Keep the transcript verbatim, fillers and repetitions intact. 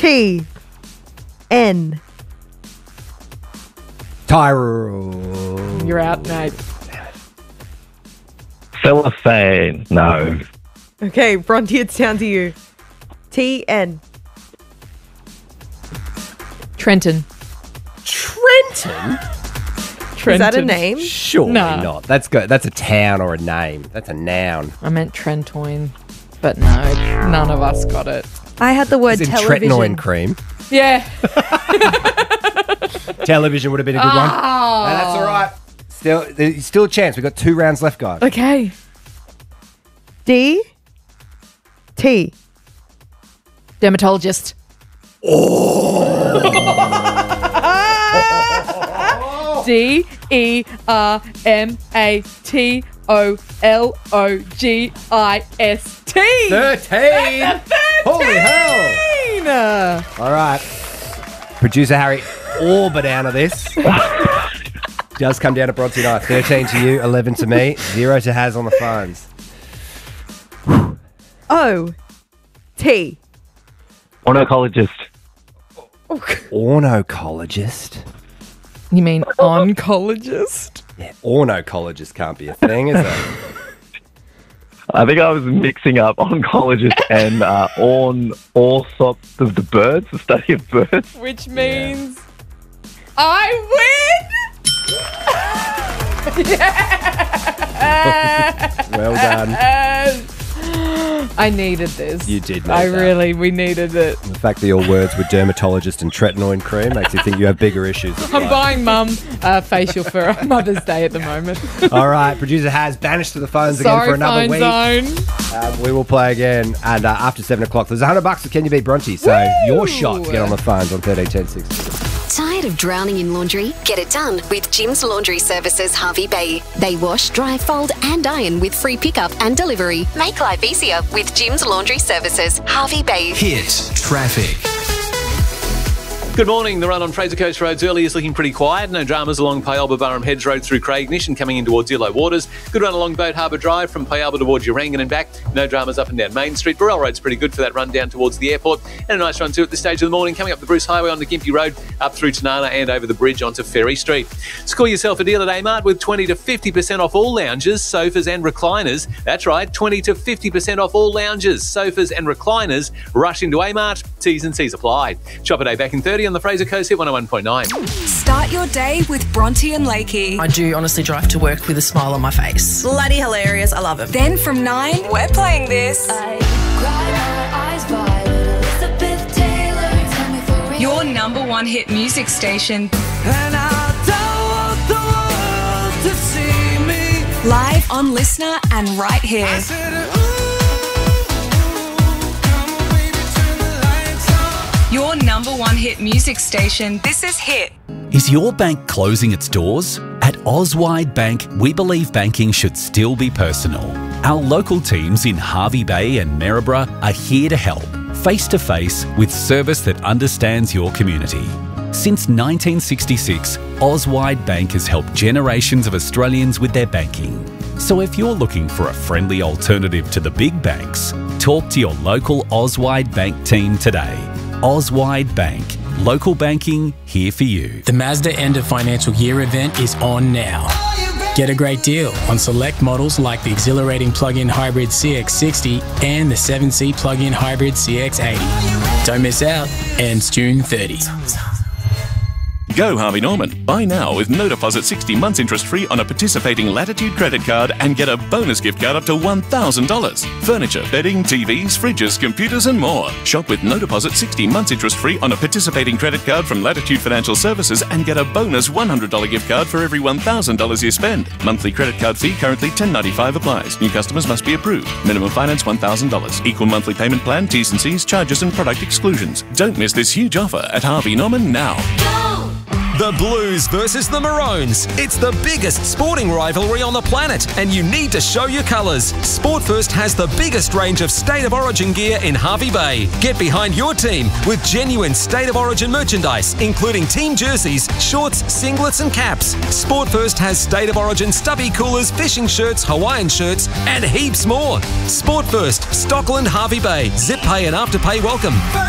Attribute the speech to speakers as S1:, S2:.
S1: T N.
S2: Tyrone.
S3: You're out, mate.
S4: Cellophane. No.
S1: Okay, Bronte, it's down to you. T N.
S3: Trenton.
S2: Trenton?
S3: Trenton.
S1: Is that a name?
S2: Surely
S3: No.
S2: not. That's good. That's a town or a name. That's a noun.
S3: I meant Trentoin, but no, none of us got it.
S1: I had the word
S2: It's in
S1: television.
S2: tretinoin cream.
S3: Yeah.
S2: Television would have been a good one.
S3: Oh.
S2: No, that's all right. Still, there's still a chance. We've got two rounds left, guys.
S3: Okay.
S1: D T.
S3: Dermatologist. D E R M A T O L O G I S T.
S2: thirteen. Holy hell. All right. Producer Harry, all but out of this. Does come down to Bronte and I. thirteen to you, eleven to me, zero to Haz on the phones.
S1: O T.
S4: Ornithologist.
S2: Ornocologist.
S3: You mean oncologist?
S2: Yeah, ornocologist can't be a thing, is it?
S4: I think I was mixing up oncologist and uh, orn, orthop of the birds, the study of birds.
S3: Which means I win.
S2: Well done.
S3: I needed this.
S2: You did need
S3: I
S2: that.
S3: really, we needed it.
S2: The fact that your words were dermatologist and tretinoin cream makes you think you have bigger issues.
S3: I'm buying Mum a facial for Mother's Day at the moment.
S2: All right, producer Haz banished to the phones
S3: Sorry,
S2: again for another
S3: phone
S2: week.
S3: zone.
S2: Uh, we will play again, and uh, after seven o'clock, there's a hundred bucks for Can You Beat Bronte. So
S3: Woo!
S2: your shot to get on the phones on thirteen ten sixty.
S5: Tired of drowning in laundry? Get it done with Jim's Laundry Services Harvey Bay. They wash, dry, fold and iron with free pickup and delivery. Make life easier with Jim's Laundry Services Harvey Bay.
S6: Hit traffic.
S7: Good morning. The run on Fraser Coast roads early is looking pretty quiet. No dramas along Pyalba Burrum Hedge Road through Craignish and coming in towards Yellow Waters. Good run along Boat Harbour Drive from Pyalba towards Urangan and back. No dramas up and down Main Street. Burrell Road's pretty good for that run down towards the airport. And a nice run too at this stage of the morning, coming up the Bruce Highway onto Gympie Road, up through Tanana and over the bridge onto Ferry Street. Score yourself a deal at Amart with twenty to fifty percent off all lounges, sofas and recliners. That's right, twenty to fifty percent off all lounges, sofas and recliners. Rush into Amart. T's and C's apply. Shop a day back in thirty on the Fraser Coast Hit one oh one point nine.
S8: Start your day with Bronte and Lakey.
S9: I do honestly drive to work with a smile on my face. Bloody hilarious. I love it.
S8: Then from nine, we're playing this. Your number one hit music station.
S10: And I don't want the world to see me.
S8: Live on Listener and right here.
S10: I said, ooh, come on, baby, turn the lights on.
S8: Your number one hit music station. This is Hit.
S6: Is your bank closing its doors? At Auswide Bank, we believe banking should still be personal. Our local teams in Harvey Bay and Maryborough are here to help, face to face with service that understands your community. Since nineteen sixty-six, Auswide Bank has helped generations of Australians with their banking. So if you're looking for a friendly alternative to the big banks, talk to your local Auswide Bank team today. Auswide Bank. Local banking here for you.
S11: The Mazda End of Financial Year event is on now. Get a great deal on select models like the exhilarating plug-in hybrid C X sixty and the seven seat plug-in hybrid C X eighty. Don't miss out. Ends June thirtieth.
S12: Go Harvey Norman. Buy now with no deposit sixty months interest free on a participating Latitude credit card and get a bonus gift card up to one thousand dollars. Furniture, bedding, T Vs, fridges, computers and more. Shop with no deposit sixty months interest free on a participating credit card from Latitude Financial Services and get a bonus one hundred dollars gift card for every one thousand dollars you spend. Monthly credit card fee currently ten ninety-five applies. New customers must be approved. Minimum finance one thousand dollars. Equal monthly payment plan, T's and C's, charges and product exclusions. Don't miss this huge offer at Harvey Norman now.
S13: The Blues versus the Maroons. It's the biggest sporting rivalry on the planet, and you need to show your colours. Sport First has the biggest range of State of Origin gear in Harvey Bay. Get behind your team with genuine State of Origin merchandise, including team jerseys, shorts, singlets and caps. Sport First has State of Origin stubby coolers, fishing shirts, Hawaiian shirts and heaps more. Sport First, Stockland, Harvey Bay. Zip pay and afterpay welcome.